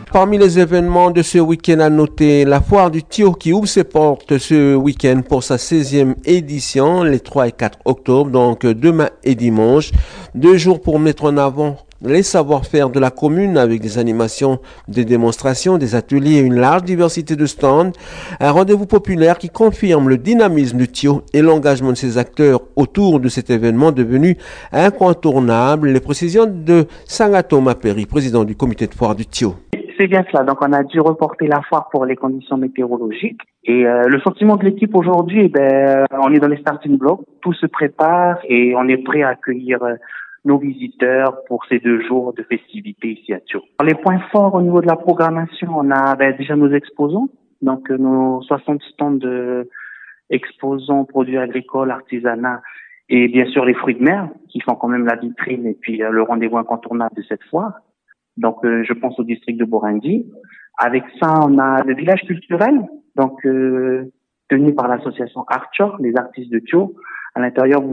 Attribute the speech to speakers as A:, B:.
A: Parmi les événements de ce week-end à noter, la foire du Thio qui ouvre ses portes ce week-end pour sa 16e édition, les 3 et 4 octobre, donc demain et dimanche. 2 jours pour mettre en avant les savoir-faire de la commune avec des animations, des démonstrations, des ateliers et une large diversité de stands. Un rendez-vous populaire qui confirme le dynamisme du Thio et l'engagement de ses acteurs autour de cet événement devenu incontournable. Les précisions de Sangato Maperi, président du comité de foire du Thio.
B: C'est bien cela. Donc, on a dû reporter la foire pour les conditions météorologiques. Et le sentiment de l'équipe aujourd'hui, on est dans les starting blocks. Tout se prépare et on est prêt à accueillir nos visiteurs pour ces 2 jours de festivités ici à Thio. Les points forts au niveau de la programmation, on a déjà nos exposants. Donc, nos 60 stands de exposants, produits agricoles, artisanat et bien sûr les fruits de mer qui font quand même la vitrine et puis le rendez-vous incontournable de cette foire. Donc, je pense au district de Borandi. Avec ça, on a le village culturel, donc tenu par l'association Arthur, les artistes de Thio. À l'intérieur,